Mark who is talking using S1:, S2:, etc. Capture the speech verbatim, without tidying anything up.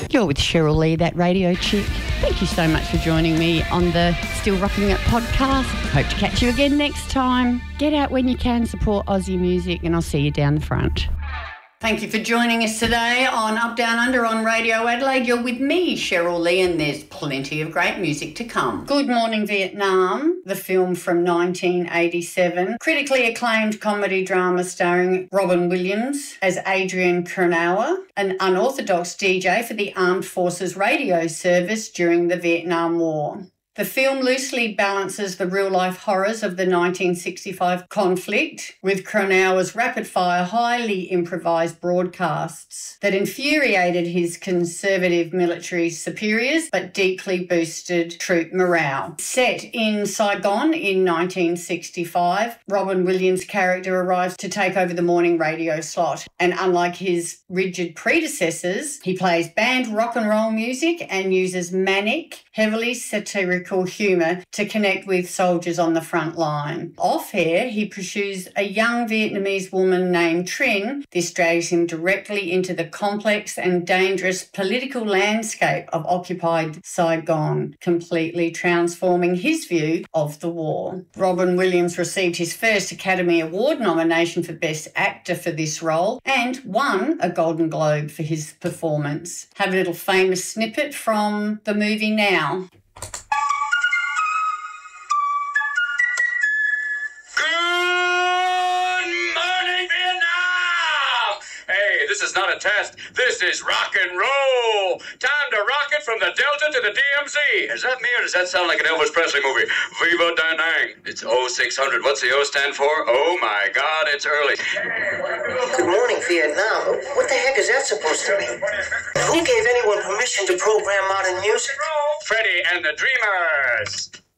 S1: You're with Cheryl Lee, that radio chick. Thank you so much for joining me on the Still Rocking It podcast. Hope to catch you again next time. Get out when you can, support Aussie music, and I'll see you down the front. Thank you for joining us today on Up Down Under on Radio Adelaide. You're with me, Cheryl Lee, and there's plenty of great music to come. Good Morning Vietnam, the film from nineteen eighty-seven. Critically acclaimed comedy drama starring Robin Williams as Adrian Cronauer, an unorthodox D J for the Armed Forces radio service during the Vietnam War. The film loosely balances the real-life horrors of the nineteen sixty-five conflict with Cronauer's rapid-fire, highly improvised broadcasts that infuriated his conservative military superiors but deeply boosted troop morale. Set in Saigon in nineteen sixty-five, Robin Williams' character arrives to take over the morning radio slot, and unlike his rigid predecessors, he plays band rock and roll music and uses manic, heavily satirical humour to connect with soldiers on the front line. Off-air, he pursues a young Vietnamese woman named Trinh. This drags him directly into the complex and dangerous political landscape of occupied Saigon, completely transforming his view of the war. Robin Williams received his first Academy Award nomination for Best Actor for this role and won a Golden Globe for his performance. Have a little famous snippet from the movie now.
S2: This is not a test. This is rock and roll. Time to rock it from the Delta to the D M Z. Is that me or does that sound like an Elvis Presley movie? Viva Da Nang. It's oh six hundred. What's the O stand for? Oh my God, it's early.
S3: Good morning, Vietnam. What the heck is that supposed to mean? Who gave anyone permission to program modern music?
S2: Freddie and the Dreamers.